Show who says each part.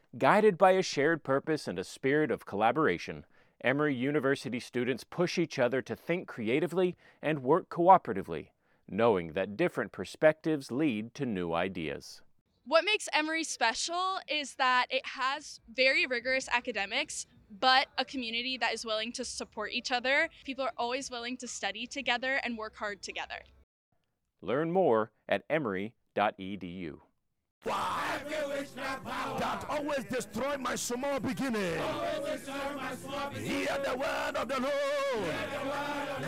Speaker 1: Guided by a shared purpose and a spirit of collaboration, Emory University students push each other to think creatively and work cooperatively, knowing that different perspectives lead to new ideas.
Speaker 2: What makes Emory special is that it has very rigorous academics, but a community that is willing to support each other. People are always willing to study together and work hard together.
Speaker 1: Learn more at emory.edu.
Speaker 3: That always destroy my small beginning. Hear the word of the Lord.